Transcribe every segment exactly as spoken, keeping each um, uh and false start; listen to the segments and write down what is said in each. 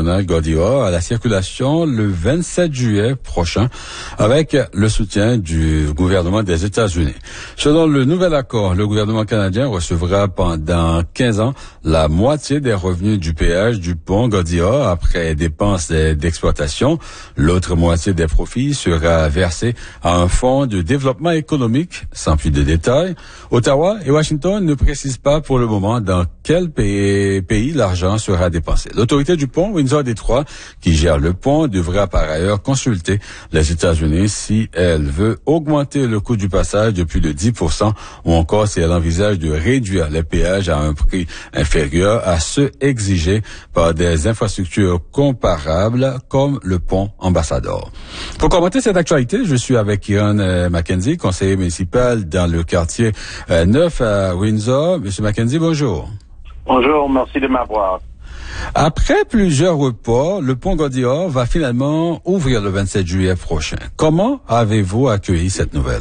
international Gordillo à la circulation le vingt-sept juillet prochain avec le soutien du gouvernement des États-Unis. Selon le nouvel accord, le gouvernement canadien recevra pendant quinze ans la moitié des revenus du péage du pont Gordillo après dépenses d'exploitation. L'autre moitié des profits sera versée à un fonds de développement économique, sans plus de détails. Ottawa et Washington ne précisent pas pour le moment dans quel pays, pays l'argent sera dépensé. L'autorité du pont Windsor-Détroit, qui gère le pont, devra par ailleurs consulter les États-Unis si elle veut augmenter le coût du passage de plus de dix pour cent ou encore si elle envisage de réduire les péages à un prix inférieur à ceux exigés par des infrastructures comparables comme le pont Ambassador. Pour commenter cette actualité, je suis avec Kieran euh, McKenzie, conseiller municipal dans le quartier euh, neuf à Windsor. Monsieur McKenzie, bonjour. Bonjour, merci de m'avoir. Après plusieurs reports, le pont Gordillo va finalement ouvrir le vingt-sept juillet prochain. Comment avez-vous accueilli cette nouvelle?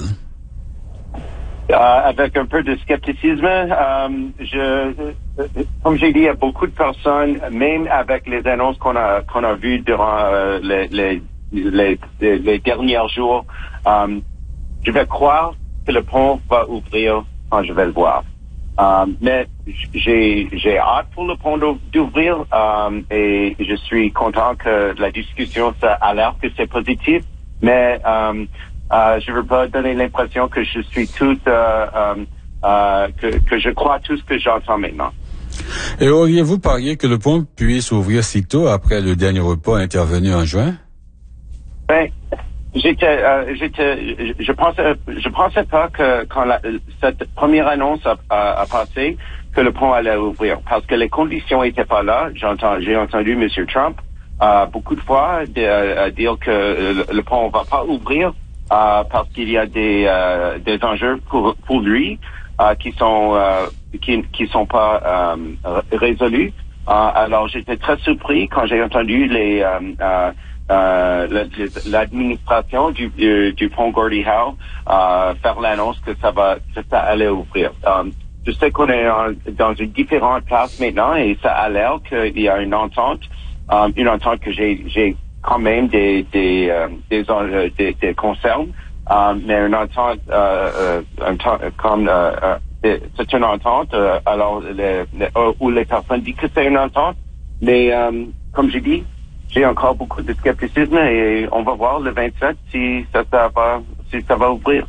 Euh, avec un peu de scepticisme, euh, je, comme j'ai dit, il y a beaucoup de personnes, même avec les annonces qu'on a qu'on a vues durant euh, les, les, les, les derniers jours, euh, je vais croire que le pont va ouvrir quand je vais le voir. Euh, mais j'ai j'ai hâte pour le pont d'ouvrir euh, et je suis content que la discussion ça a l'air que c'est positif, mais euh, euh, je veux pas donner l'impression que je suis tout euh, euh, euh, que que je crois tout ce que j'entends maintenant. Et auriez-vous parié que le pont puisse ouvrir si tôt après le dernier report intervenu en juin? Ben, J'étais, euh, j'étais, je pensais, je pensais pas que quand la, cette première annonce a, a, a passé, que le pont allait ouvrir, parce que les conditions étaient pas là. J'entends, j'ai entendu M. Trump euh, beaucoup de fois de, euh, dire que le, le pont va pas ouvrir euh, parce qu'il y a des, euh, des enjeux pour, pour lui euh, qui sont euh, qui, qui sont pas euh, résolus. Euh, alors j'étais très surpris quand j'ai entendu les euh, euh, Euh, l'administration du, du, du pont Gordie Howe euh, faire l'annonce que ça va que ça allait ouvrir. Um, je sais qu'on est en, dans une différente place maintenant et ça a l'air qu'il y a une entente, um, une entente que j'ai j'ai quand même des des euh, des, euh, des, des concerns, um, mais une entente euh, euh, entente, comme euh, euh, c'est une entente. Euh, alors les, les, où les personnes disent que c'est une entente, mais um, comme j'ai dit. J'ai encore beaucoup de scepticisme et on va voir le vingt-sept si ça, ça va, si ça va ouvrir.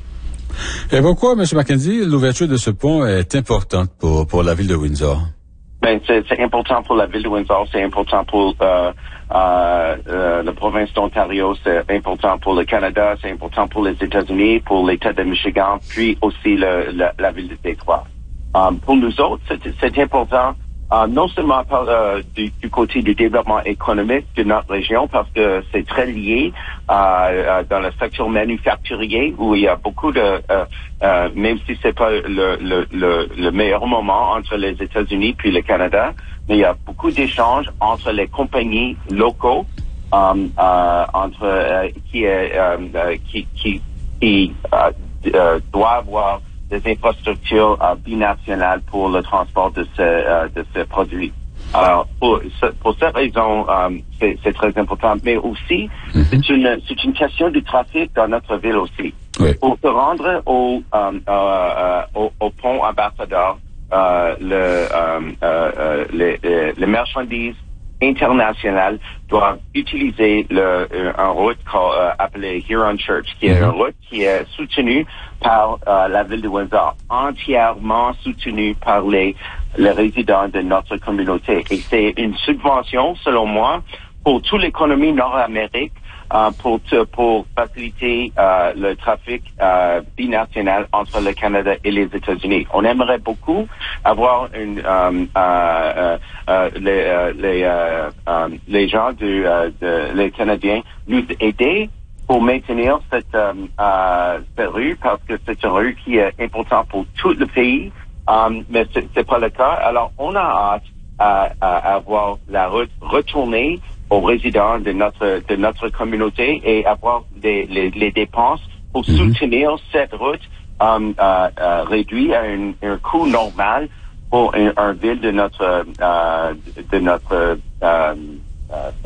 Et pourquoi, M. McKenzie, l'ouverture de ce pont est importante pour, pour la ville de Windsor? Ben, c'est, c'est important pour la ville de Windsor, c'est important pour euh, euh, euh, la province d'Ontario, c'est important pour le Canada, c'est important pour les États-Unis, pour l'État de Michigan, puis aussi le, la, la ville de Détroit. Um, pour nous autres, c'est, c'est important. Uh, non seulement par, euh, du, du côté du développement économique de notre région, parce que c'est très lié euh, euh, dans le secteur manufacturier où il y a beaucoup de, euh, euh, même si c'est pas le, le, le, le meilleur moment entre les États-Unis puis le Canada, mais il y a beaucoup d'échanges entre les compagnies locaux, um, euh, entre euh, qui, euh, euh, qui qui qui euh, euh, doivent avoir des infrastructures euh, binationales pour le transport de ces euh, de ces produits. Alors pour pour cette raison, euh, c'est, c'est très important. Mais aussi, mm-hmm. c'est une c'est une question du trafic dans notre ville aussi. Oui. Pour se rendre au euh, euh, au, au pont Ambassador, euh, le euh, euh, les, les les marchandises internationales doivent utiliser le euh, un route euh, appelée Huron Church, qui est mm-hmm. une route qui est soutenue par euh, la ville de Windsor, entièrement soutenue par les les résidents de notre communauté. Et c'est une subvention, selon moi, pour toute l'économie nord-américaine, euh, pour pour faciliter euh, le trafic euh, binational entre le Canada et les États-Unis. On aimerait beaucoup avoir une euh, euh, euh, les euh, les euh, euh, les gens du euh, de, les Canadiens nous aider pour maintenir cette euh, euh, cette rue, parce que c'est une rue qui est importante pour tout le pays, euh, mais c'est, c'est pas le cas. Alors on a hâte à, à avoir la route retournée aux résidents de notre de notre communauté et avoir des, les, les dépenses pour mm-hmm. soutenir cette route um, euh, euh, réduite à un, un coût normal pour un, un ville de notre euh, de notre euh, euh,